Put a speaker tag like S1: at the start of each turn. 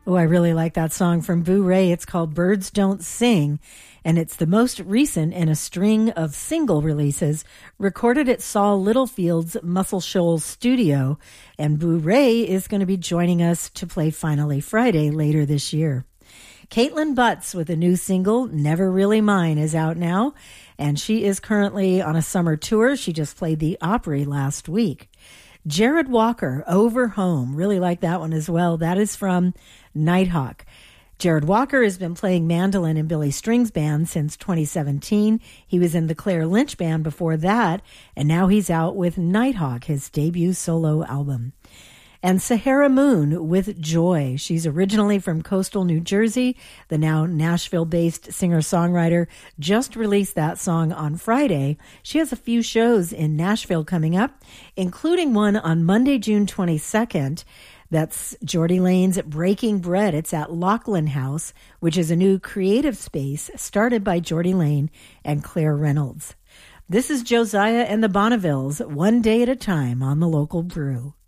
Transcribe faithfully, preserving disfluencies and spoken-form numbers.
S1: Oh, I really like that song from Boo Ray. It's called Birds Don't Sing, and it's the most recent in a string of single releases recorded at Saul Littlefield's Muscle Shoals studio, and Boo Ray is going to be joining us to play Finally Friday later this year. Caitlin Butts with a new single, Never Really Mine, is out now, and she is currently on a summer tour. She just played the Opry last week. Jared Walker, Over Home, really like that one as well. That is from Nighthawk. Jared Walker has been playing mandolin in Billy Strings Band since twenty seventeen. He was in the Claire Lynch Band before that, and now he's out with Nighthawk, his debut solo album. And Sahara Moon with Joy. She's originally from coastal New Jersey. The now Nashville-based singer-songwriter just released that song on Friday. She has a few shows in Nashville coming up, including one on Monday, June twenty-second. That's Geordie Lane's Breaking Bread. It's at Lachlan House, which is a new creative space started by Geordie Lane and Claire Reynolds. This is Josiah and the Bonnevilles, One Day at a Time on the Local Brew.